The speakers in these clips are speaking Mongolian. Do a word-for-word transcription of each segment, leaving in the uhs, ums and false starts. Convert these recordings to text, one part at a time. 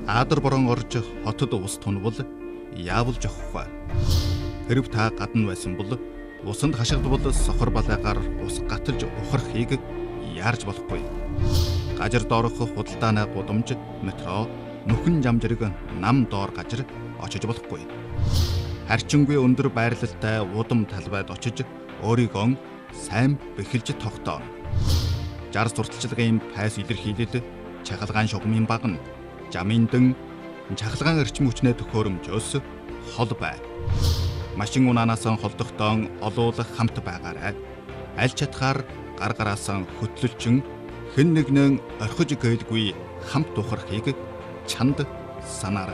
Аадар борон орж хотод ус тунвал яавал жохох ба. Хэрв та гадна байсан бол усанд хашгидвал сохор балайгаар ус гаталж ухрахыг яарж болохгүй. Гажир доорох худалдааны гудамж, метро, нүхэн жамжирэг нам доор гажир очиж болохгүй. Харчингүй өндөр байрлалтай удам талбайд очиж өөрийгөө сайн бэхэлж тогтооно. Жар сурталчилгааны пайс илэрхийлэл, чахалгаан шугамын багна, жаминдэн, чахалгаан эрчим хүчний төхөөрөмжөөс хол бай. Машин унаанаас холдохдоо олуулах хамт байгаарай. Аль чадхаар гар гараас хөтлөлчин хэн нэгнээ орхиж гээдгүй хамт ухрахыг чанд санаарай.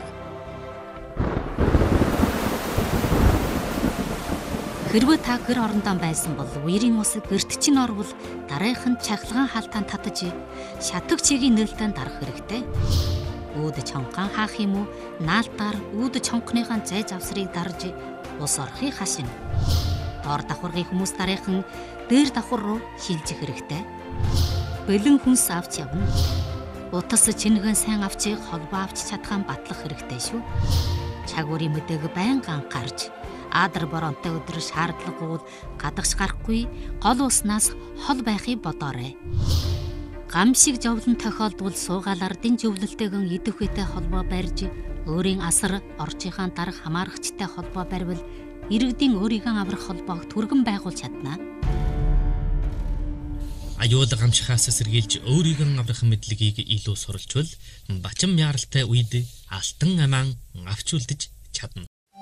Хэрвээ та гэр орондоо байсан бол үерийн ус гэрт чинь орвол дараахан чахалгаан хаалтаанд татаж шатаг чигийн нээлттэй дарах хэрэгтэй. Үүд чонгон хаах юм уу? Наалтаар үүд чонгоныхаа зай завсрыг дарж ус орохыг хашина. Доор давхаргын хүмүүс дараахан дээр давхар руу шилжих хэрэгтэй. Бэлэн хүнс авч явна. Утас чингэн сайн авчиг холбоо авч чадхаан батлах хэрэгтэй шүү. Чагуурын мэдээг байнга анхаарч аадар боронтой өдөр шаардлагууд гадагш гарахгүй гол уснаас хол байхыг бодоорой. Гамшиг жовлон тохиолдвол суугаал ардын зөвлөлтэйгэн идэх үетэй холбоо барьж өөрийн асар орчийнхаа дарга хамаарагчтай холбоо барьвал иргэдийн өөрийгөө аврах холбоог түргэн байгуулж чадна. Аюул гамшихаас сэргийлж өөрийгөө аврах мэдлэгийг илүү суралцвал бачим яаралтай үед алтан амаан авч үлдэж чадна.